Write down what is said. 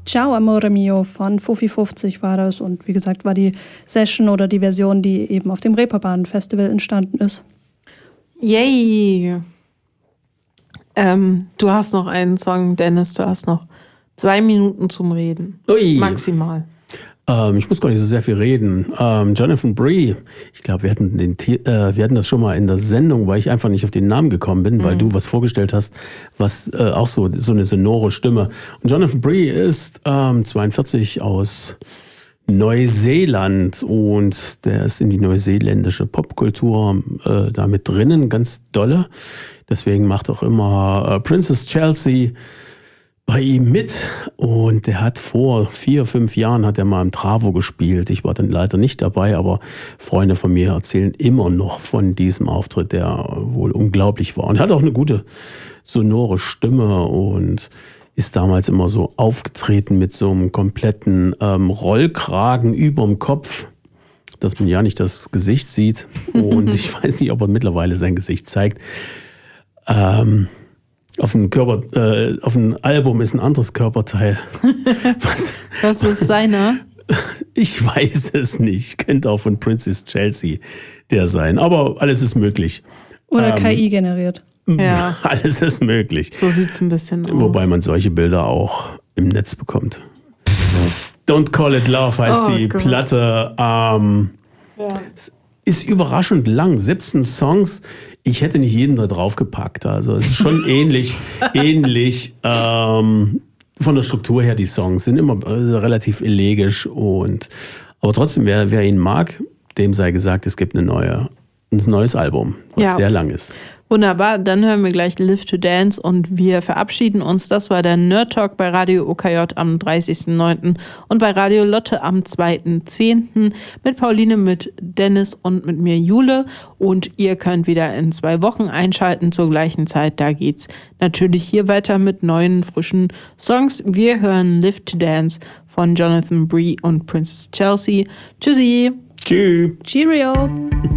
Ciao Amore Mio von Fufi50 war das. Und wie gesagt, war die Session oder die Version, die eben auf dem Reeperbahn-Festival entstanden ist. Yay! Du hast noch einen Song, Dennis, du hast noch 2 Minuten zum Reden. Ui. Maximal. Ich muss gar nicht so sehr viel reden. Jonathan Bree, ich glaube, wir hatten das schon mal in der Sendung, weil ich einfach nicht auf den Namen gekommen bin, weil du was vorgestellt hast, was auch so eine sonore Stimme. Und Jonathan Bree ist 42 aus Neuseeland und der ist in die neuseeländische Popkultur da mit drinnen, ganz dolle. Deswegen macht auch immer Princess Chelsea bei ihm mit und der hat vor 4-5 Jahren hat er mal im Travo gespielt. Ich war dann leider nicht dabei, aber Freunde von mir erzählen immer noch von diesem Auftritt, der wohl unglaublich war. Und er hat auch eine gute sonore Stimme und ist damals immer so aufgetreten mit so einem kompletten Rollkragen überm Kopf, dass man ja nicht das Gesicht sieht. Und ich weiß nicht, ob er mittlerweile sein Gesicht zeigt. Auf dem Album ist ein anderes Körperteil. Was ist seiner? Ich weiß es nicht. Könnte auch von Princess Chelsea der sein. Aber alles ist möglich. Oder KI generiert. Ja. Alles ist möglich. So sieht es ein bisschen aus. Wobei man solche Bilder auch im Netz bekommt. Don't Call It Love heißt die Gott. Platte. Es ist überraschend lang. 17 Songs. Ich hätte nicht jeden da drauf gepackt. Also es ist schon ähnlich von der Struktur her. Die Songs sind immer relativ elegisch aber trotzdem, wer ihn mag, dem sei gesagt, es gibt ein neues Album, was sehr lang ist. Wunderbar, dann hören wir gleich Live to Dance und wir verabschieden uns. Das war der Nerd Talk bei Radio OKJ am 30.09. und bei Radio Lotte am 2.10. mit Pauline, mit Dennis und mit mir Jule. Und ihr könnt wieder in 2 Wochen einschalten zur gleichen Zeit. Da geht's natürlich hier weiter mit neuen, frischen Songs. Wir hören Live to Dance von Jonathan Bree und Princess Chelsea. Tschüssi! Tschüss! Cheerio!